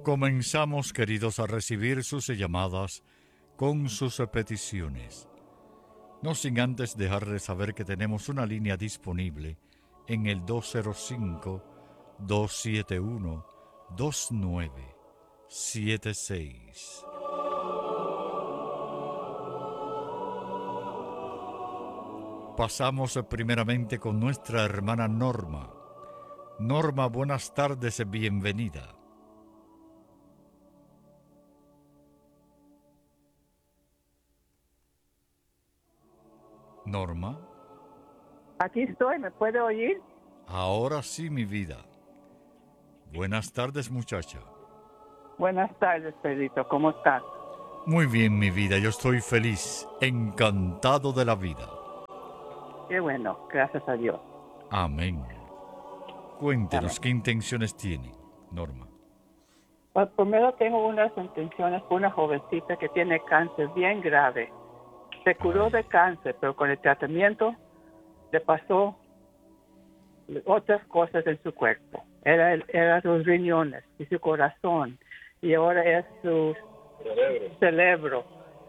Comenzamos, queridos, a recibir sus llamadas con sus peticiones. No sin antes dejarles saber que tenemos una línea disponible en el 205-271-2976. Pasamos primeramente con nuestra hermana Norma. Norma, buenas tardes, bienvenida. Norma. Aquí estoy, ¿me puede oír? Ahora sí, mi vida. Buenas tardes, muchacha. Buenas tardes, Pedrito, ¿cómo estás? Muy bien, mi vida, yo estoy feliz, encantado de la vida. Qué bueno, gracias a Dios. Amén. Cuéntenos, Amén. ¿qué intenciones tiene, Norma? Pues primero tengo unas intenciones por una jovencita que tiene cáncer bien grave. Se curó de cáncer, pero con el tratamiento le pasó otras cosas en su cuerpo. Era sus riñones y su corazón, y ahora es su cerebro.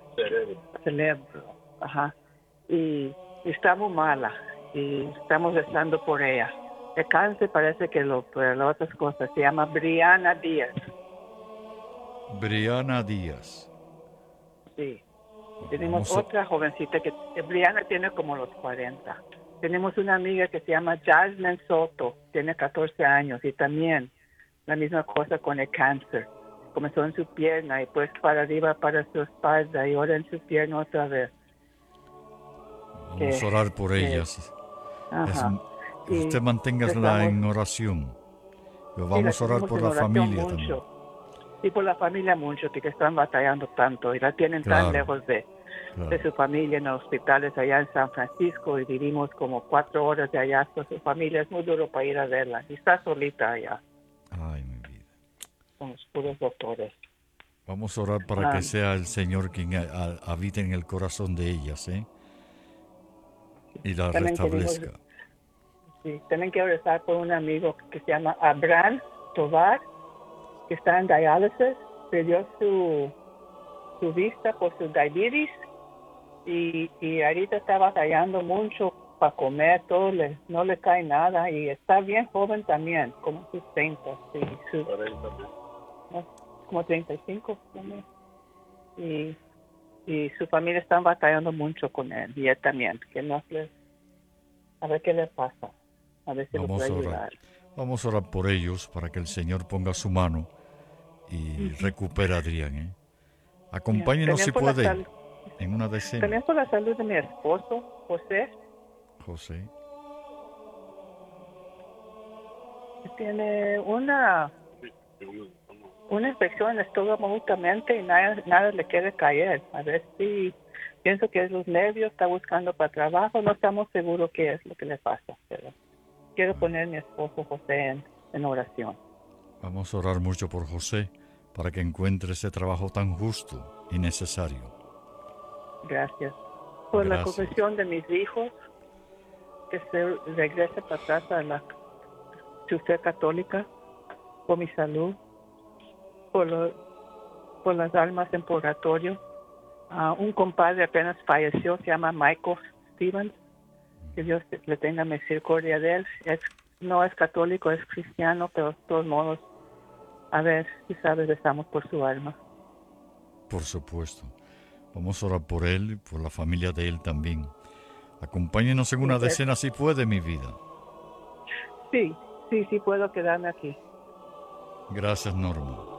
Ajá. Y está muy mala y estamos rezando por ella. El cáncer parece que pero las otras cosas se llama Brianna Díaz. Brianna Díaz. Sí. Tenemos otra jovencita que Brianna tiene como los 40. Tenemos una amiga que se llama Jasmine Soto, tiene 14 años y también la misma cosa con el cáncer. Comenzó en su pierna y pues para arriba para su espalda y ahora en su pierna otra vez. Vamos a orar por ellas. Ajá. Usted manténgasla en oración. Pero vamos a orar por la familia mucho. también. Y por la familia mucho, que están batallando tanto y la tienen tan lejos de su familia en los hospitales allá en San Francisco, y vivimos como 4 horas de allá. Su familia es muy duro para ir a verla y está solita allá. Ay, mi vida. Con los puros doctores. Vamos a orar para que sea el Señor quien habite en el corazón de ellas, y la restablezca. Tienen que rezar por un amigo que se llama Abraham Tovar, que está en diálisis. Perdió su vista por su diabetes y ahorita está batallando mucho para comer, no le cae nada, y está bien joven también, como sus 30, como 35 también. Y su familia está batallando mucho con él, y él también, a ver qué le pasa, a ver si lo puede ayudar. Vamos a orar por ellos para que el Señor ponga su mano y recupere a Adrián. Acompáñenos si puede en una decena. También por la salud de mi esposo, José. Tiene una infección en el estómago justamente y nada le quiere caer. A ver si pienso que es los nervios, está buscando para trabajo, no estamos seguros qué es lo que le pasa, pero quiero poner a mi esposo José en oración. Vamos a orar mucho por José para que encuentre ese trabajo tan justo y necesario. Gracias. Por la confesión de mis hijos, que se regrese para atrás a su fe católica, por mi salud, por las almas en purgatorio. Un compadre apenas falleció, se llama Michael Stevens, que Dios le tenga misericordia de él. No es católico, es cristiano, pero de todos modos, a ver si sabes, rezamos por su alma. Por supuesto. Vamos a orar por él y por la familia de él también. Acompáñenos en una decena si puede, mi vida. Sí, puedo quedarme aquí. Gracias, Norma.